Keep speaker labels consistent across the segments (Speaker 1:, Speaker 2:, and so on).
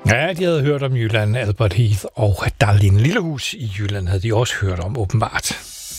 Speaker 1: Ja, de havde hørt om Jylland, Albert Heath og Darlene Lillehus i Jylland havde de også hørt om, åbenbart.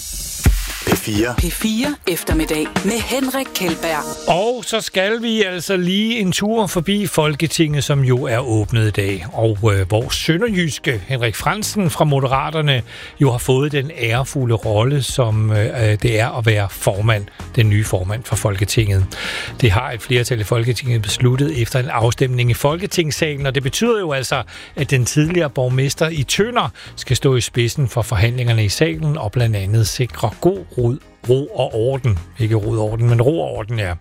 Speaker 2: P4 eftermiddag med Henrik Kjeldberg.
Speaker 1: Og så skal vi altså lige en tur forbi Folketinget, som jo er åbnet i dag. Og hvor sønderjyske Henrik Frandsen fra Moderaterne jo har fået den ærefulde rolle, som det er at være formand, den nye formand for Folketinget. Det har et flertal i Folketinget besluttet efter en afstemning i Folketingssalen, og det betyder jo altså, at den tidligere borgmester i Tønder skal stå i spidsen for forhandlingerne i salen og blandt andet sikre god ro og orden. Ikke ro og orden, men ro og orden, ja.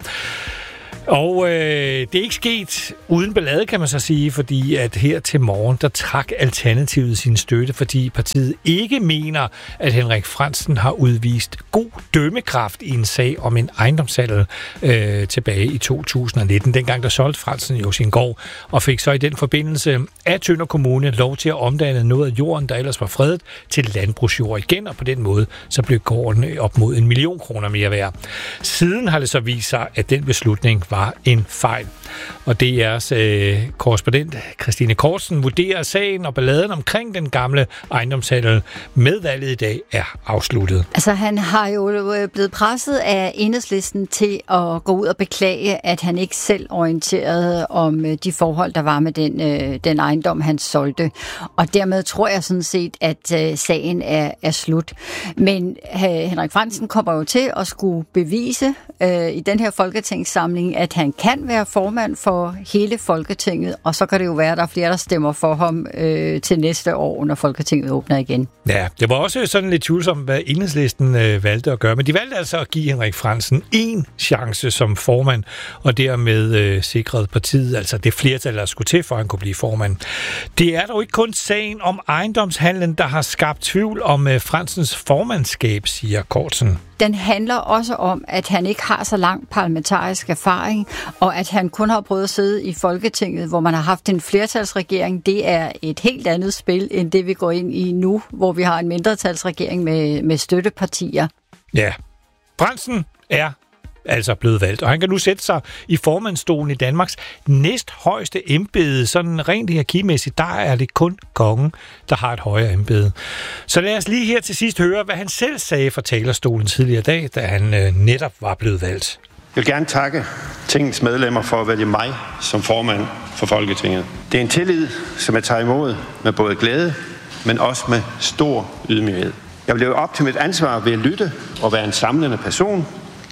Speaker 1: Og det er ikke sket uden ballade, kan man så sige, fordi at her til morgen, der trak Alternativet sin støtte, fordi partiet ikke mener, at Henrik Frandsen har udvist god dømmekraft i en sag om en ejendomshandel tilbage i 2019. Dengang der solgte Frandsen jo sin gård, og fik så i den forbindelse af Tønder Kommune lov til at omdanne noget af jorden, der ellers var fredet, til landbrugsjord igen, og på den måde så blev gården op mod 1 million kroner mere værd. Siden har det så vist sig, at den beslutning var en fejl. Og DR's korrespondent Christine Kortsen vurderer sagen og balladen omkring den gamle ejendomshandel med valget i dag er afsluttet.
Speaker 3: Altså han har jo blevet presset af Enhedslisten til at gå ud og beklage, at han ikke selv orienterede om de forhold, der var med den ejendom, han solgte. Og dermed tror jeg sådan set, at sagen er slut. Men Henrik Frandsen kommer jo til at skulle bevise i den her folketingssamling, at han kan være formand for hele Folketinget, og så kan det jo være, at der er flere, der stemmer for ham til næste år, når Folketinget åbner igen.
Speaker 1: Ja, det var også sådan lidt tvivlsomt, hvad Enhedslisten valgte at gøre, men de valgte altså at give Henrik Frandsen en chance som formand, og dermed sikrede partiet, altså det flertal, der skulle til, for at han kunne blive formand. Det er dog ikke kun sagen om ejendomshandlen, der har skabt tvivl om Frandsens formandskab, siger Kortsen.
Speaker 3: Den handler også om, at han ikke har så lang parlamentarisk erfaring, og at han kun har prøvet at sidde i Folketinget, hvor man har haft en flertalsregering. Det er et helt andet spil, end det vi går ind i nu, hvor vi har en mindretalsregering med støttepartier.
Speaker 1: Ja, Frandsen er altså blevet valgt, og han kan nu sætte sig i formandsstolen i Danmarks næsthøjeste embede. Sådan rent hierarkimæssigt, der er det kun kongen, der har et højere embede. Så lad os lige her til sidst høre, hvad han selv sagde fra talerstolen tidligere i dag, da han netop var blevet valgt.
Speaker 4: Jeg vil gerne takke tingets medlemmer for at vælge mig som formand for Folketinget. Det er en tillid, som jeg tager imod med både glæde, men også med stor ydmyghed. Jeg vil leve op til mit ansvar ved at lytte og være en samlende person.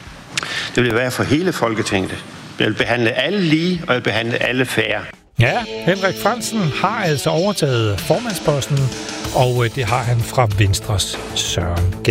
Speaker 4: Det vil være for hele Folketinget. Jeg vil behandle alle lige, og jeg vil behandle alle fair.
Speaker 1: Ja, Henrik Frandsen har altså overtaget formandsposten, og det har han fra Venstres Søren Gade.